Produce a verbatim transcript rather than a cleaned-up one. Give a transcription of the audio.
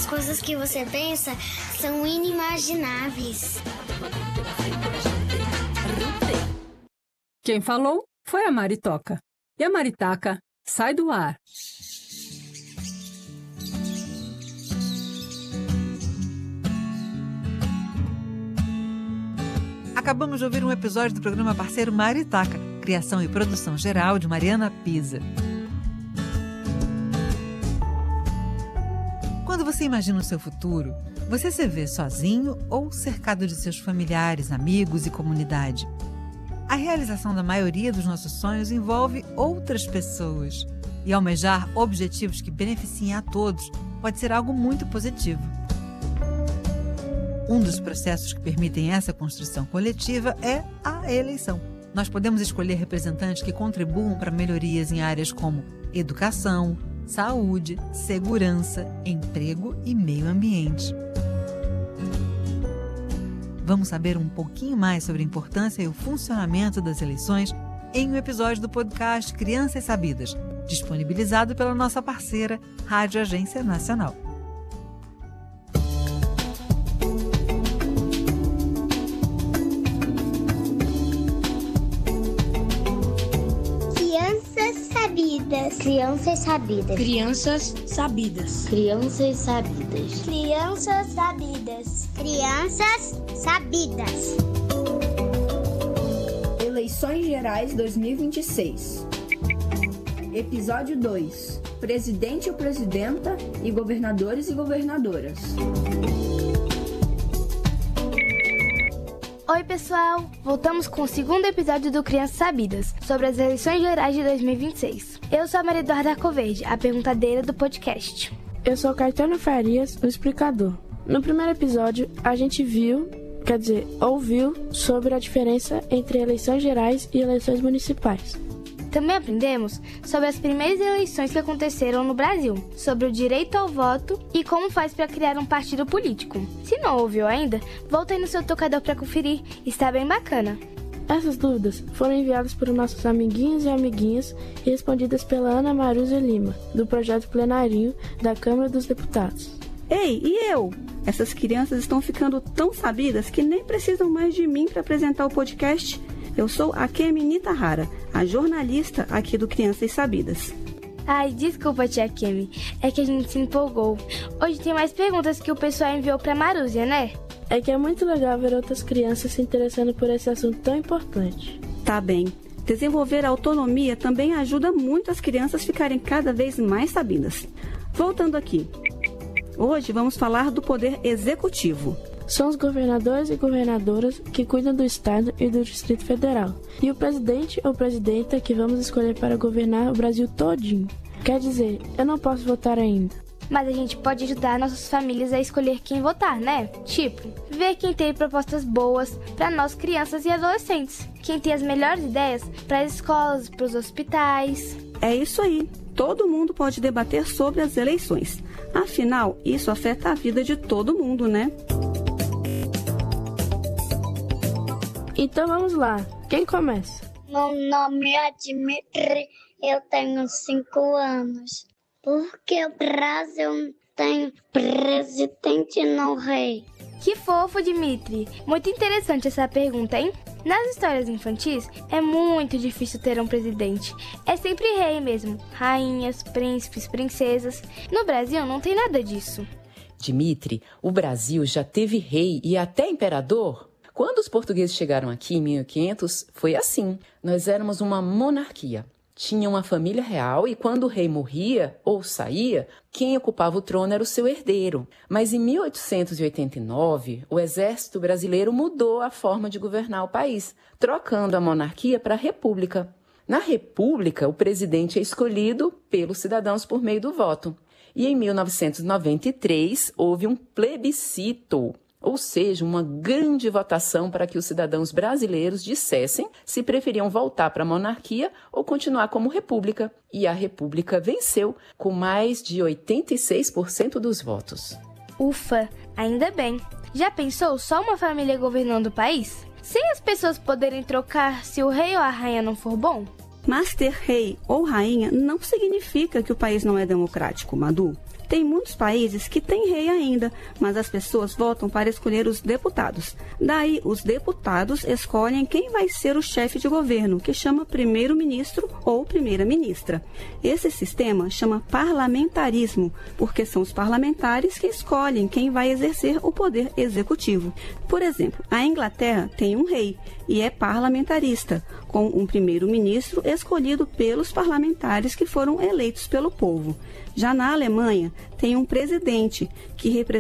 As coisas que você pensa são inimagináveis. Quem falou foi a Maritoca. E a Maritaca sai do ar. Acabamos de ouvir um episódio do programa parceiro Maritaca, criação e produção geral de Mariana Pisa. Quando você imagina o seu futuro, você se vê sozinho ou cercado de seus familiares, amigos e comunidade? A realização da maioria dos nossos sonhos envolve outras pessoas. E almejar objetivos que beneficiem a todos pode ser algo muito positivo. Um dos processos que permitem essa construção coletiva é a eleição. Nós podemos escolher representantes que contribuam para melhorias em áreas como educação, saúde, segurança, emprego e meio ambiente. Vamos saber um pouquinho mais sobre a importância e o funcionamento das eleições em um episódio do podcast Crianças Sabidas, disponibilizado pela nossa parceira Rádio Agência Nacional. Crianças sabidas. Crianças sabidas. Crianças sabidas. Crianças sabidas. Crianças sabidas. Eleições Gerais dois mil e vinte e seis. Episódio dois. Presidente ou Presidenta e Governadores e Governadoras. Oi pessoal, voltamos com o segundo episódio do Crianças Sabidas, sobre as eleições gerais de dois mil e vinte e seis. Eu sou a Maria Eduarda Arcoverde, a perguntadeira do podcast. Eu sou Caetano Farias, o explicador. No primeiro episódio, a gente viu, quer dizer, ouviu sobre a diferença entre eleições gerais e eleições municipais. Também aprendemos sobre as primeiras eleições que aconteceram no Brasil, sobre o direito ao voto e como faz para criar um partido político. Se não ouviu ainda, volta aí no seu tocador para conferir, está bem bacana. Essas dúvidas foram enviadas por nossos amiguinhos e amiguinhas e respondidas pela Ana Maruza Lima, do Projeto Plenarinho da Câmara dos Deputados. Ei, e eu? Essas crianças estão ficando tão sabidas que nem precisam mais de mim para apresentar o podcast. Eu sou a Kemi Nitahara, a jornalista aqui do Crianças Sabidas. Ai, desculpa, tia Kemi, é que a gente se empolgou. Hoje tem mais perguntas que o pessoal enviou para Marúzia, né? É que é muito legal ver outras crianças se interessando por esse assunto tão importante. Tá bem. Desenvolver a autonomia também ajuda muito as crianças a ficarem cada vez mais sabidas. Voltando aqui. Hoje vamos falar do poder executivo. São os governadores e governadoras que cuidam do Estado e do Distrito Federal. E o presidente ou presidenta que vamos escolher para governar o Brasil todinho. Quer dizer, eu não posso votar ainda. Mas a gente pode ajudar nossas famílias a escolher quem votar, né? Tipo, ver quem tem propostas boas para nós crianças e adolescentes. Quem tem as melhores ideias para as escolas, para os hospitais. É isso aí. Todo mundo pode debater sobre as eleições. Afinal, isso afeta a vida de todo mundo, né? Então vamos lá. Quem começa? Meu nome é Dimitri, eu tenho cinco anos. Por que o Brasil tem presidente e não rei? Que fofo, Dimitri. Muito interessante essa pergunta, hein? Nas histórias infantis, é muito difícil ter um presidente. É sempre rei mesmo. Rainhas, príncipes, princesas. No Brasil não tem nada disso. Dimitri, o Brasil já teve rei e até imperador? Quando os portugueses chegaram aqui em mil e quinhentos, foi assim. Nós éramos uma monarquia. Tinha uma família real e quando o rei morria ou saía, quem ocupava o trono era o seu herdeiro. Mas em mil oitocentos e oitenta e nove, o exército brasileiro mudou a forma de governar o país, trocando a monarquia para a república. Na república, o presidente é escolhido pelos cidadãos por meio do voto. E em mil novecentos e noventa e três, houve um plebiscito. Ou seja, uma grande votação para que os cidadãos brasileiros dissessem se preferiam voltar para a monarquia ou continuar como república. E a república venceu com mais de oitenta e seis por cento dos votos. Ufa, ainda bem. Já pensou só uma família governando o país? Sem as pessoas poderem trocar se o rei ou a rainha não for bom? Mas ter rei ou rainha não significa que o país não é democrático, Madu. Tem muitos países que têm rei ainda, mas as pessoas votam para escolher os deputados. Daí, os deputados escolhem quem vai ser o chefe de governo, que chama primeiro-ministro ou primeira-ministra. Esse sistema chama parlamentarismo, porque são os parlamentares que escolhem quem vai exercer o poder executivo. Por exemplo, a Inglaterra tem um rei e é parlamentarista, com um primeiro-ministro escolhido pelos parlamentares que foram eleitos pelo povo. Já na Alemanha, tem um presidente que representa